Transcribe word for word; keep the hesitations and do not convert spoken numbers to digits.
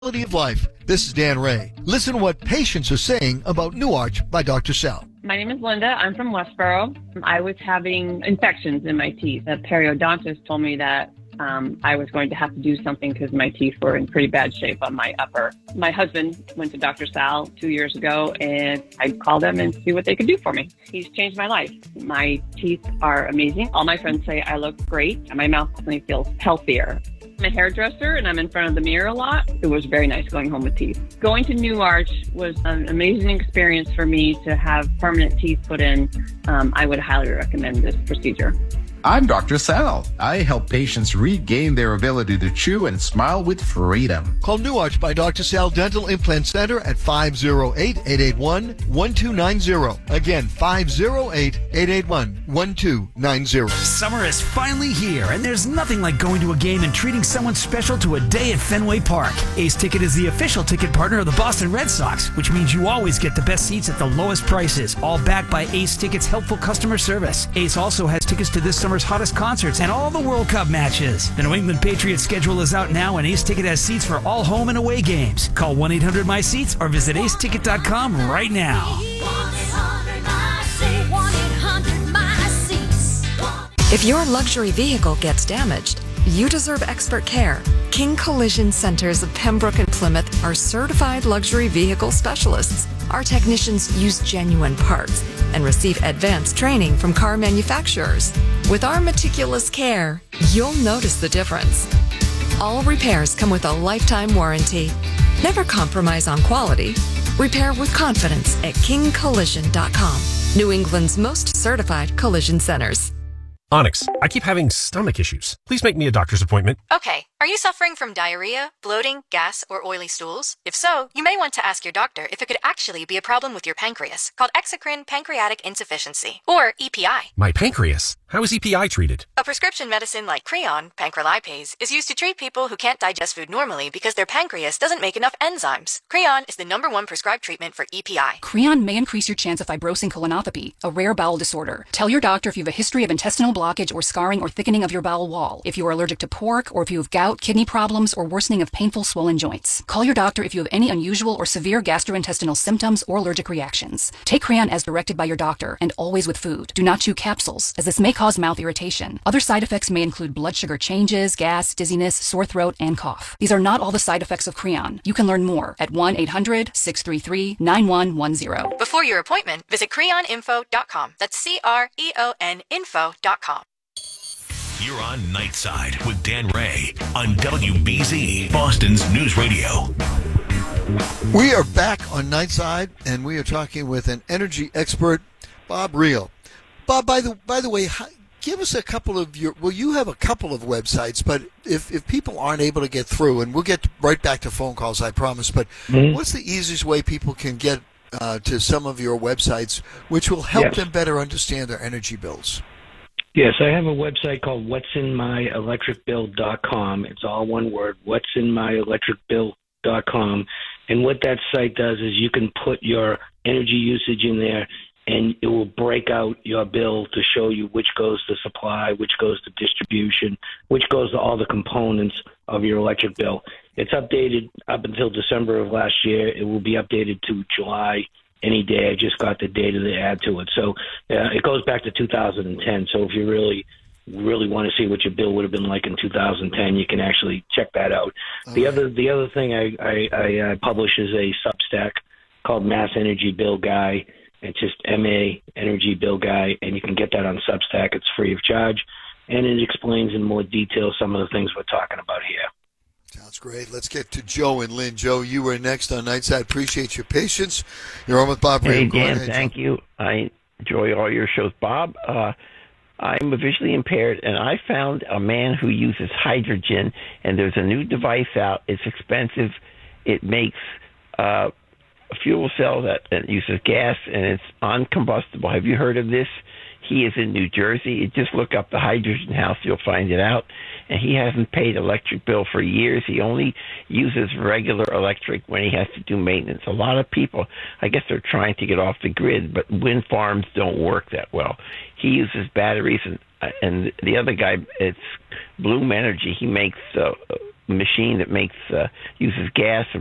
Quality of life. This is Dan Ray. Listen to what patients are saying about New Arch by Doctor Sal. My name is Linda. I'm from Westboro. I was having infections in my teeth. The periodontist told me that um, I was going to have to do something because my teeth were in pretty bad shape on my upper. My husband went to Doctor Sal two years ago, and I called him and see what they could do for me. He's changed my life. My teeth are amazing. All my friends say I look great, and my mouth definitely feels healthier. I'm a hairdresser, and I'm in front of the mirror a lot. It was very nice going home with teeth. Going to New Arch was an amazing experience for me to have permanent teeth put in. Um, I would highly recommend this procedure. I'm Doctor Sal. I help patients regain their ability to chew and smile with freedom. Call New Arch by Doctor Sal Dental Implant Center at five oh eight, eight eight one, one two nine zero. Again, five oh eight, eight eight one, one two nine zero. Summer is finally here, and there's nothing like going to a game and treating someone special to a day at Fenway Park. Ace Ticket is the official ticket partner of the Boston Red Sox, which means you always get the best seats at the lowest prices, all backed by Ace Ticket's helpful customer service. Ace also has tickets to this summer's hottest concerts and all the World Cup matches. The New England Patriots schedule is out now, and Ace Ticket has seats for all home and away games. Call one eight hundred my seats or visit ace ticket dot com right now. If your luxury vehicle gets damaged, you deserve expert care. King Collision Centers of Pembroke and Plymouth are certified luxury vehicle specialists. Our technicians use genuine parts and receive advanced training from car manufacturers. With our meticulous care, you'll notice the difference. All repairs come with a lifetime warranty. Never compromise on quality. Repair with confidence at king collision dot com. New England's most certified collision centers. Onyx, I keep having stomach issues. Please make me a doctor's appointment. Okay. Are you suffering from diarrhea, bloating, gas, or oily stools? If so, you may want to ask your doctor if it could actually be a problem with your pancreas, called exocrine pancreatic insufficiency, or E P I. My pancreas? How is E P I treated? A prescription medicine like Creon, pancrelipase, is used to treat people who can't digest food normally because their pancreas doesn't make enough enzymes. Creon is the number one prescribed treatment for E P I. Creon may increase your chance of fibrosing colonopathy, a rare bowel disorder. Tell your doctor if you have a history of intestinal blockage or scarring or thickening of your bowel wall, if you are allergic to pork, or if you have gout, kidney problems, or worsening of painful swollen joints. Call your doctor if you have any unusual or severe gastrointestinal symptoms or allergic reactions. Take Creon as directed by your doctor, and always with food. Do not chew capsules, as this may cause mouth irritation. Other side effects may include blood sugar changes, gas, dizziness, sore throat, and cough. These are not all the side effects of Creon. You can learn more at one eight hundred, six three three, nine one one zero. Before your appointment, visit creon info dot com. That's C R E O N info dot com. You're on Nightside with Dan Ray on W B Z, Boston's News Radio. We are back on Nightside, and we are talking with an energy expert, Bob Reel. Bob, by the by the way, give us a couple of your. Well, you have a couple of websites, but if if people aren't able to get through, and we'll get right back to phone calls, I promise. But mm-hmm. what's the easiest way people can get uh, to some of your websites, which will help yes. them better understand their energy bills? Yes, I have a website called what's in my electric bill dot com. It's all one word, what's in my electric bill dot com. And what that site does is you can put your energy usage in there, and it will break out your bill to show you which goes to supply, which goes to distribution, which goes to all the components of your electric bill. It's updated up until December of last year. It will be updated to July any day. I just got the data to add to it. So uh, it goes back to two thousand ten. So if you really, really want to see what your bill would have been like in two thousand ten, you can actually check that out. Oh. The other the other thing I, I, I, I publish is a Substack called Mass Energy Bill Guy. It's just M A Energy Bill Guy, and you can get that on Substack. It's free of charge, and it explains in more detail some of the things we're talking about here. Sounds great. Let's get to Joe and Lynn. Joe, you were next on Nightside. Appreciate your patience. You're on with Bob. Hey, Go Dan, ahead, thank Joe. you. I enjoy all your shows. Bob, uh, I'm visually impaired, and I found a man who uses hydrogen, and there's a new device out. It's expensive. It makes uh, a fuel cell that, that uses gas, and it's uncombustible. Have you heard of this? He is in New Jersey. You just look up the Hydrogen House. You'll find it out. And he hasn't paid electric bill for years. He only uses regular electric when he has to do maintenance. A lot of people, I guess they're trying to get off the grid, but wind farms don't work that well. He uses batteries, and, and the other guy, it's Bloom Energy. He makes uh, machine that makes uh, uses gas